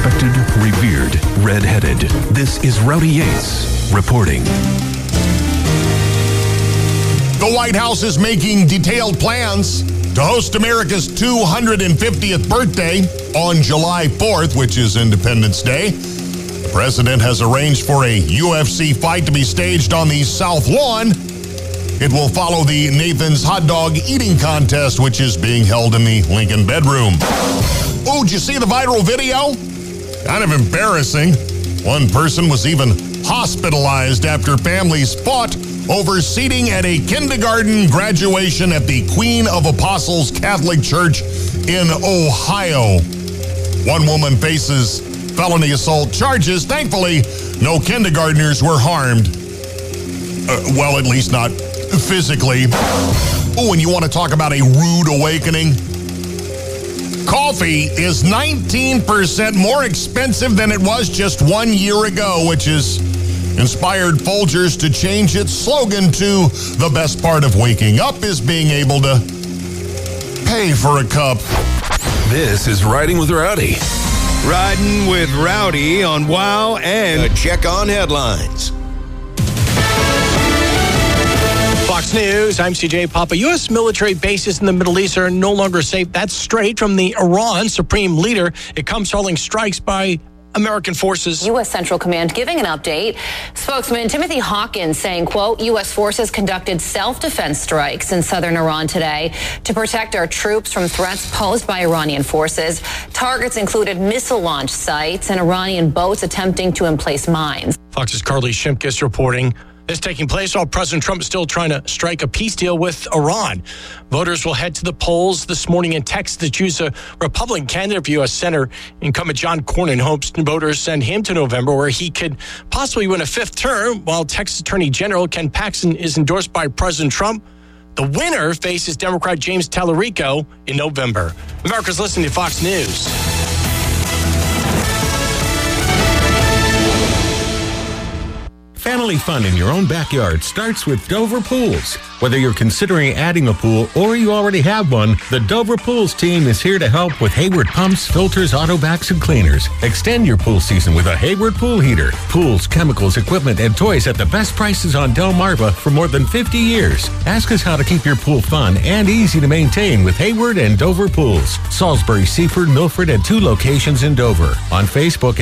respected, revered, red-headed. This is Rowdy Yates reporting. The White House is making detailed plans to host America's 250th birthday on July 4th, which is Independence Day. The president has arranged for a UFC fight to be staged on the South Lawn. It will follow the Nathan's Hot Dog Eating Contest, which is being held in the Lincoln bedroom. Oh, did you see the viral video? Kind of embarrassing. One person was even hospitalized after families fought over seating at a kindergarten graduation at the Queen of Apostles Catholic Church in Ohio. One woman faces felony assault charges. Thankfully, no kindergartners were harmed. Well, at least not physically. Oh, and you want to talk about a rude awakening? Coffee is 19% more expensive than it was just 1 year ago, which has inspired Folgers to change its slogan to "The best part of waking up is being able to pay for a cup." This is Riding with Rowdy. Riding with Rowdy on WOW and a check on headlines. Fox News, I'm CJ Papa. U.S. military bases in the Middle East are no longer safe. That's straight from the Iran Supreme Leader. It comes following strikes by American forces. U.S. Central Command giving an update. Spokesman Timothy Hawkins saying, quote, U.S. forces conducted self-defense strikes in southern Iran today to protect our troops from threats posed by Iranian forces. Targets included missile launch sites and Iranian boats attempting to emplace mines. Fox's Carly Shimkus reporting. This taking place while President Trump is still trying to strike a peace deal with Iran. Voters will head to the polls this morning in Texas to choose a Republican candidate for U.S. Senator. Incumbent John Cornyn hopes voters send him to November, where he could possibly win a fifth term, while Texas Attorney General Ken Paxton is endorsed by President Trump. The winner faces Democrat James Tallarico in November. America's listening to Fox News. Family fun in your own backyard starts with Dover Pools. Whether you're considering adding a pool or you already have one, the Dover Pools team is here to help with Hayward pumps, filters, auto backs, and cleaners. Extend your pool season with a Hayward pool heater. Pools, chemicals, equipment, and toys at the best prices on Delmarva for more than 50 years. Ask us how to keep your pool fun and easy to maintain with Hayward and Dover Pools. Salisbury, Seaford, Milford, and 2 locations in Dover. On Facebook